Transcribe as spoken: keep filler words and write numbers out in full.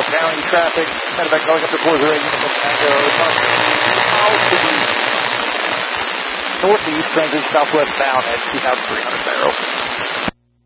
County traffic, matter of fact, going up to Forza Ray, south to the northeast, transition southwestbound at two thousand three hundred barrels.